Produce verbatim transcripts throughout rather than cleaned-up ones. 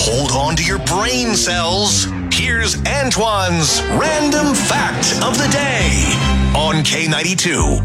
Hold on to your brain cells. Here's Antoine's Random Fact of the Day on K ninety-two.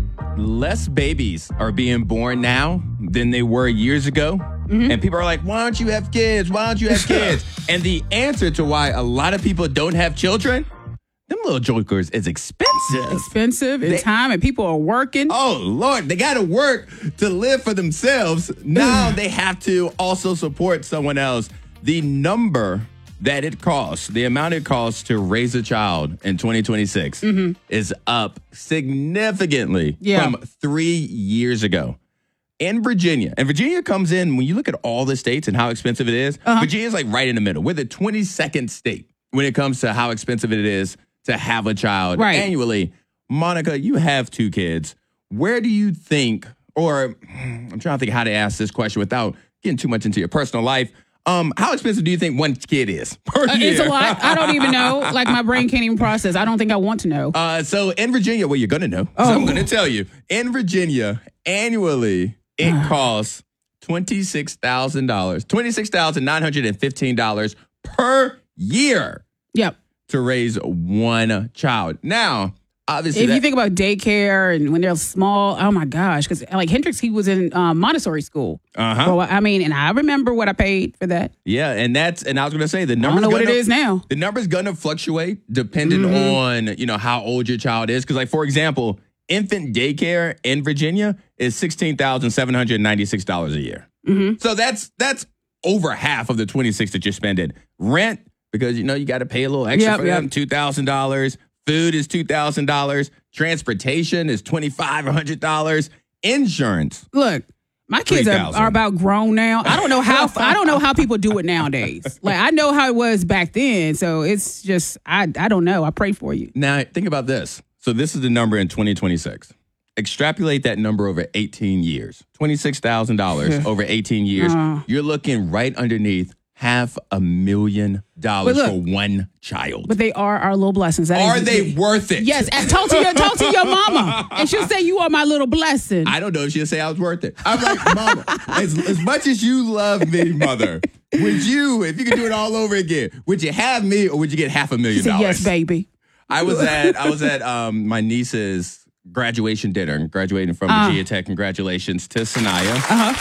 Less babies are being born now than they were years ago. Mm-hmm. And people are like, why don't you have kids? Why don't you have kids? And the answer to why a lot of people don't have children, them little jokers is expensive. Expensive in They- time, and people are working. Oh, Lord, they got to work to live for themselves. Now they have to also support someone else. The number that it costs, the amount it costs to raise a child in twenty twenty-six mm-hmm. is up significantly Yeah. from three years ago. In Virginia, and Virginia comes in, when you look at all the states and how expensive it is, uh-huh. Virginia's like right in the middle. We're the twenty-second state when it comes to how expensive it is to have a child right. annually. Monica, you have two kids. Where do you think, or I'm trying to think how to ask this question without getting too much into your personal life. Um, how expensive do you think one kid is per uh, year? It's a lot. I don't even know. Like, my brain can't even process. I don't think I want to know. Uh, so in Virginia, well, you're going to know. Oh. So I'm going to tell you. In Virginia, annually, it costs twenty-six thousand dollars, twenty-six thousand nine hundred fifteen dollars per year Yep. to raise one child. Now, obviously, if that, you think about daycare and when they're small, oh my gosh, because like Hendrix, he was in um, Montessori school. Uh-huh. Well, I mean, and I remember what I paid for that. yeah, and that's and I was going to say the I number's don't know what gonna, it is now. The number's going to fluctuate depending Mm-hmm. on, you know, how old your child is. Because, like, for example, infant daycare in Virginia is sixteen thousand seven hundred ninety-six dollars a year. Mm-hmm. So that's that's over half of the twenty-six that you're spending. Rent, because, you know, you got to pay a little extra Yep, for yep. them, two thousand dollars. Food is two thousand dollars. Transportation is twenty-five hundred dollars. Insurance. Look, my kids are, are about grown now. I don't know how I don't know how people do it nowadays. Like, I know how it was back then, so it's just I I don't know. I pray for you. Now, think about this. So this is the number in twenty twenty-six. Extrapolate that number over eighteen years. twenty-six thousand dollars over eighteen years. Uh. You're looking right underneath half a million dollars But for look, one child. But they are our little blessings. That Are is- they worth it? Yes. And talk to your talk to your mama, and she'll say you are my little blessing. I don't know if she'll say I was worth it. I'm like, Mama, as, as much as you love me, Mother, would you, if you could do it all over again, would you have me or would you get half a million She said, dollars? yes, baby. I was at I was at um, my niece's graduation dinner, graduating from Uh. Virginia Tech. Congratulations to Sanaya. Uh-huh.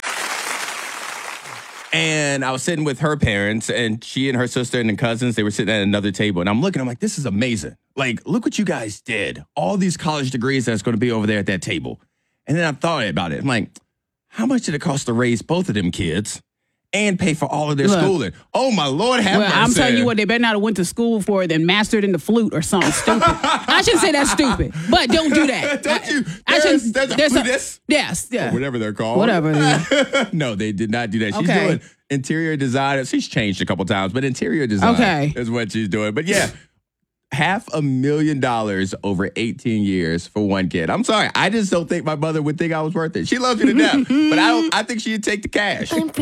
And I was sitting with her parents, and she and her sister and the cousins, they were sitting at another table. And I'm looking, I'm like, this is amazing. Like, look what you guys did. All these college degrees that's going to be over there at that table. And then I thought about it. I'm like, how much did it cost to raise both of them kids and pay for all of their Look. schooling? Oh, my Lord, have Well, mercy. I'm telling you what, they better not have went to school for it and mastered in the flute or something stupid. I shouldn't say that's stupid, but don't do that. Don't you? I, I There's, shouldn't- there's a there's a- flutist? Yes, yeah. Or whatever they're called. Whatever it is. No, they did not do that. She's Okay. doing interior design. She's changed a couple times, but interior design Okay. is what she's doing. But yeah, half a million dollars over eighteen years for one kid. I'm sorry. I just don't think my mother would think I was worth it. She loves me to death, but I don't. I think she'd take the cash.